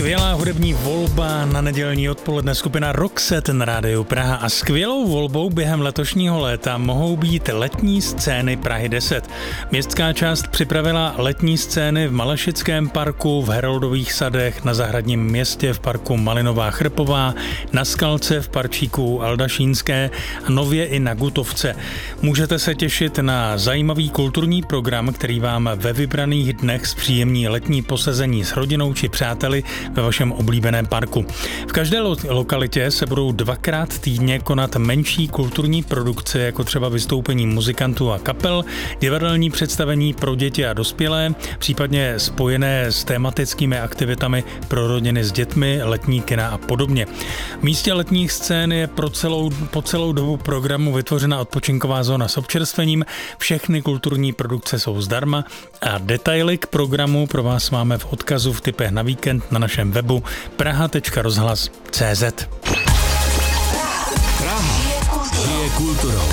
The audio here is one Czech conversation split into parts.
Skvělá hudební volba na nedělní odpoledne, skupina Roxette na rádiu Praha a skvělou volbou během letošního léta mohou být letní scény Prahy 10. Městská část připravila letní scény v Malešickém parku, v Heroldových sadech, na Zahradním městě v parku Malinová Chrpová, na Skalce v parčíku Aldašínské a nově i na Gutovce. Můžete se těšit na zajímavý kulturní program, který vám ve vybraných dnech zpříjemní letní posezení s rodinou či přáteli ve vašem oblíbeném parku. V každé lokalitě se budou dvakrát týdně konat menší kulturní produkce, jako třeba vystoupení muzikantů a kapel, divadelní představení pro děti a dospělé, případně spojené s tematickými aktivitami pro rodiny s dětmi, letní kina a podobně. V místě letních scén je po celou dobu programu vytvořena odpočinková zóna s občerstvením, všechny kulturní produkce jsou zdarma a detaily k programu pro vás máme v odkazu v tipech na víkend na našem webu praha.rozhlas.cz. Praha žije kulturou.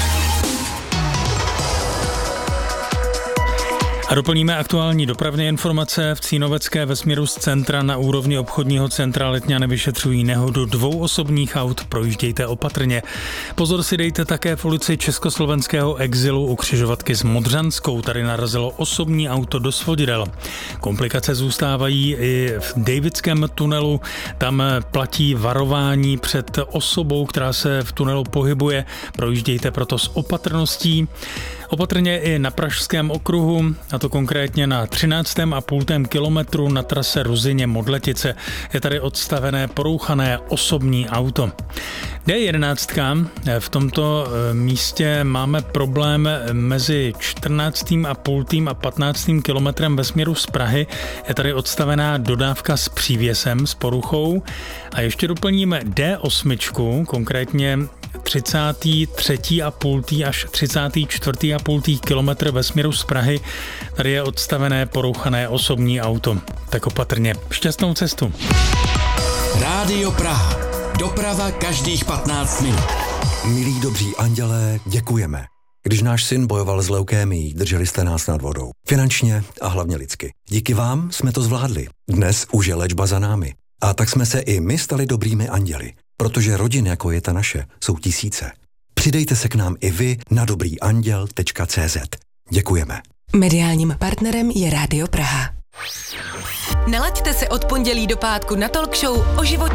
A doplníme aktuální dopravní informace. V Cínovecké ve směru z centra na úrovni obchodního centra Letňany vyšetřují nehodu 2 osobních aut, projíždějte opatrně. Pozor si dejte také v ulici Československého exilu u křižovatky s Modřanskou. Tady narazilo osobní auto do svodidel. Komplikace zůstávají i v Davidském tunelu. Tam platí varování před osobou, která se v tunelu pohybuje. Projíždějte proto s opatrností. Opatrně i na Pražském okruhu, a to konkrétně na 13,5 kilometru na trase Ruzyně-Modletice. Je tady odstavené porouchané osobní auto. D11, v tomto místě máme problém mezi 14,5 a 15 kilometrem ve směru z Prahy. Je tady odstavená dodávka s přívěsem, s poruchou. A ještě doplníme D8, konkrétně 33,5 až 34,5 kilometr ve směru z Prahy. Tady je odstavené porouchané osobní auto. Tak opatrně. Šťastnou cestu. Rádio Praha. Doprava každých 15 minut. Milí dobří andělé, děkujeme. Když náš syn bojoval s leukémií, drželi jste nás nad vodou. Finančně a hlavně lidsky. Díky vám jsme to zvládli. Dnes už je léčba za námi. A tak jsme se i my stali dobrými anděli. Protože rodin, jako je ta naše, jsou tisíce. Přidejte se k nám i vy na dobrýanděl.cz. Děkujeme. Mediálním partnerem je Rádio Praha. Nalaďte se od pondělí do pátku na talk show o životě.